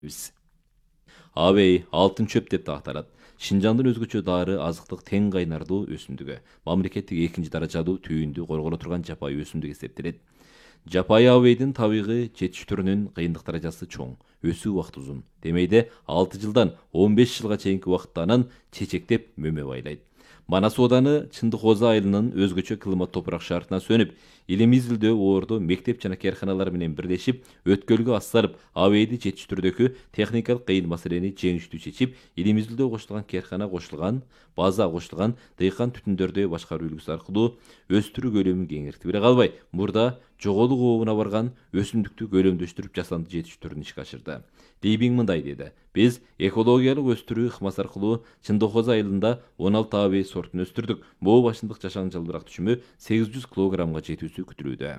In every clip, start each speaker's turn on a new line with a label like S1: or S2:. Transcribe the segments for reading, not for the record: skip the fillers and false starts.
S1: Абей алтын чөп деп такталат. Шинжандын өзгөчө дары азыктык тең кайнардуу өсүмдүгү. Мамлекеттик экинчи даражалуу түйүндү корголо турган жапайы өсүмдүк эсептелет. Жапайы абейдин табигый жетиштирүүнүн кыйындык даражасы чоң, өсүү убакыты узун. Демейде 6 жылдан 15 жылга чейинки убакытта анан чечектеп мөмө байлайт. Манас ооданы Чындык-Оза айылынын өзгөчө климат топурак шартына сөнүп, илим изилдөө ордо мектеп жана кээрханалар менен бирлешип, өткөлгө ас салып, абейди жетиштирүүдөгү техникалык кыйын маселени жеңиштүү чечип, илим изилдөө кошулган кээрхана кошулган, база кошулган, дыйкан түтүндөрдү башкаруу үлгүсү аркылуу өстүрүү көлөмүн кеңейтип эле калбай, мурда жоголук ообуна барган өсүмдүктү көлөмдөштүрүп жасанды жетиштирүүнү ишке ашырды. Либиң мындай деди: биз экологиялык өстүрүү ыкмасы аркылуу Чындык-Оза айылында 16 абей сортун өстүрдүк. Боо башындык жашан жалбырак түшүмү 800 килограммга жетүүсү күтүлүүдө.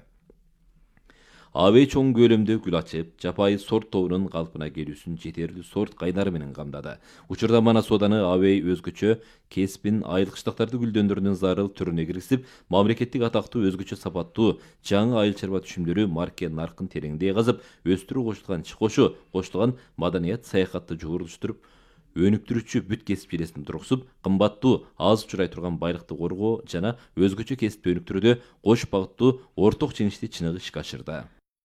S1: Абей чоң көлөмдө гүл ачып, жапайы сорт тобунун калпына келүүсүн жетерлүү сорт кайнары менен камдады. Учурда Манас ооданы абей өзгөчө кеспин айыл кыштактарды гүлдөндөрүнүн зарыл түрүнө киргизип, мамлекеттик атактуу өзгөчө сапаттуу жаңы айыл чарба түшүмдөрү марке наркын тереңдей казып, өстүрүү кошулган чыкошу кошулган маданият саякатты жугурулуштуруп, өнүктүрүүчү бүт кесип желесин тургузуп, кымбаттуу, аз учурай турган байлыкты коргоо жана өзгөчө кесипти өнүктүрүүдө кош багыттуу орток жеңишти чыныгы ишке ашырды.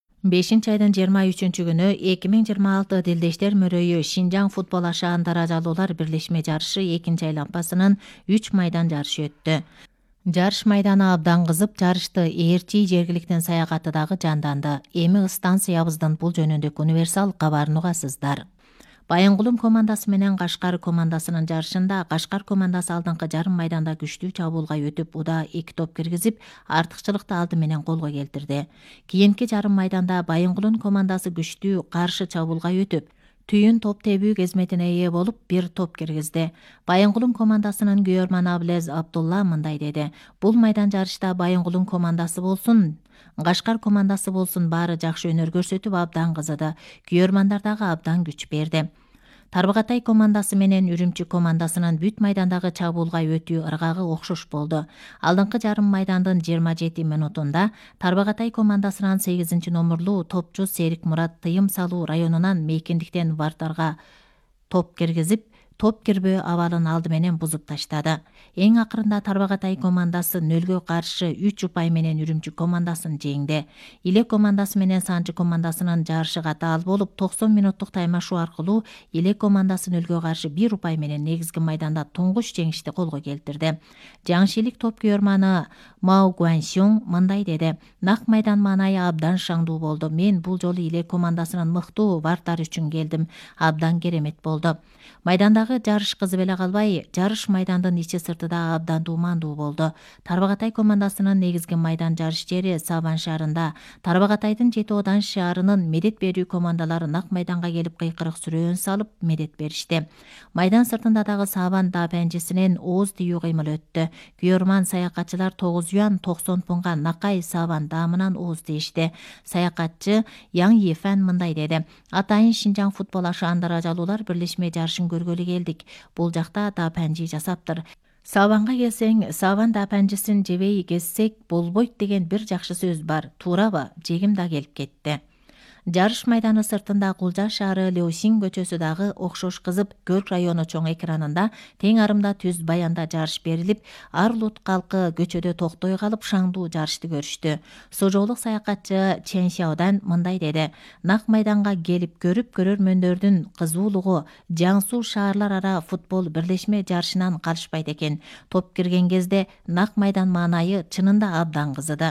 S2: 5-айдын 23-күнү 2026 Дилдештер мөрөйү Шинжаң футбол ашаан даражалуулар бирлешме жарышы 2-айлампасынын 3 майдан жарышы өттү. Жарыш майданы абдан кызып, жарышты ээрчи жергиликтин саякаты дагы жанданды. Эми станциябыздын бул жөнүндөгү универсал кабарын угасыздар. Байынгулум командасы менен Кашкар командасынын жарышында Кашкар командасы алдыңкы жарым майданда күчтүү чабуулга өтүп, уда 2 топ киргизип, артыкчылыкты алды менен колго келтирди. Кийинки жарым майданда Байынгулум командасы күчтүү каршы чабуулга өтүп, түйүн топ тебүү кезметине ээ болуп 1 топ киргизди. Байынгулум командасынын күйөрманы Аблез Абдулла мындай деди: бул майдан жарышта Байынгулум командасы болсун, Кашкар командасы болсун, баары жакшы өнөр көрсөтүп абдан кызыды. Күйөрмандар дагы абдан күч берди. Тарбагатай командасы менен Үрүмчү командасынын бүт майдандагы чабуулга өтүү ыргагы окшош болду. Алдыңкы жарым майдандын 27 минутунда Тарбагатай командасынын 8 номерлуу топчу Серик Мурат тыйым салуу районунан мейкиндиктен вартарга топ киргизип, топ кирбөө абалын алды менен бузуп таштады. Эң акырында Тарбагатай командасы 0-гө каршы 3 упай менен Үрүмчү командасын жеңди. Иле командасы менен Санчы командасынын жарышы катаал болуп, 90 минуттук таймашуу аркылуу Иле командасы 0-гө каршы 1 упай менен негизги майданда туңгуч жеңишти колго келтирди. Жаңшилик топ күйөрманы Мао Гуаньсюң мындай деди: нак майдан маанайы абдан шаңдуу болду. Мен бул жолу Иле командасынын мыктуу вартары үчүн келдим. Абдан керемет болду. Майдандагы жарыш кызып эле калбай, жарыш майдандын ичи сырты да абдан дуумандуу болду. Тарбагатай командасынын негизги майдан жарыш жери Сабан шаарында, Тарбагатайдын Жети Одан шаарынын медет берүү командалары нак майданга келип кыйкырык сүрөөн салып медет беришти. Майдан сыртында дагы Сабан дапенжисинен ооз тийүү кыймыл өттү. Күйөрман саякатчылар 9 юан 90 пунга Накай Сабан даамынан ооз тийишти. Саякатчы Яң Ефан мындай деди: атайын Шинжаң футбол ашаан даражалуулар бирлешме жарышын көргөлү келдик. Бул жакта дапенжи жасаптыр. Сабанга келсең, Сабан дапенжисин жебей кезсек болбойт деген бир жакшы сөз бар. Туурабы? Жегим да келип кетти. Жарыш майданы сыртында Кулжа шаары Леосин көчөсү дагы окшош кызып, Көрк району чоң экранында тең арымда түз баянда жарыш берилип, ар улут калкы көчөдө токтой калып шаңдуу жарышты көрүштү. Сожоолук саякатчы Чен Сяодан мындай деди: нак майданга келип көрүп, көрөрмөндөрдүн кызуулугу Жаңсу шаарлар ара футбол бирлешме жарышынан калышпайт экен. Топ кирген кезде нак майдан маанайы чынында абдан кызыды.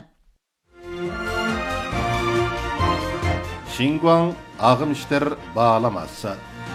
S3: Шингуаң агым иштер бааламасы.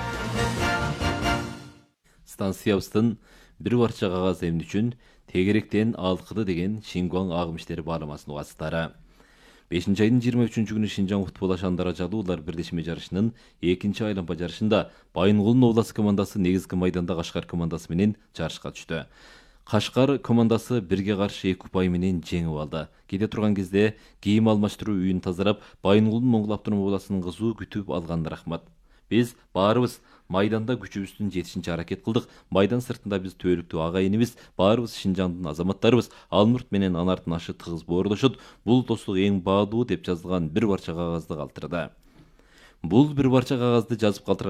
S1: Станциябыздын бир барча кагаз эмне үчүн тегеректен алкыды деген Шингуаң агым иштери бааламасын угасыздары. 5-айдын 23-күнү Шинжаң футбол ашаан даражалуулар бирлешме жарышынын 2-айлампа жарышында Байынгулдун областык командасы негизги майданда Кашкар командасы менен жарышка түштү. Кашкар командасы 1-ге каршы 2 упай менен жеңип алды. Кете турган кезде кийим алмаштыруу үйүн тазалап, Байынгулдун Моңгул автономия областынын кызуу күтүп алганына рахмат. Биз баарыбыз майданда күчүбүздүн жетишинче аракет кылдык. Майдан сыртында биз төөлүктүү агайыныбыз, баарыбыз Шинжаңдын азаматтарыбыз, Алмурт менен Анардын ашы тыгыз боорлошот. Бул достук эң баалуу деп жазылган бир барча кагазды калтырды. Бул бир парча кагазды жазып калтырган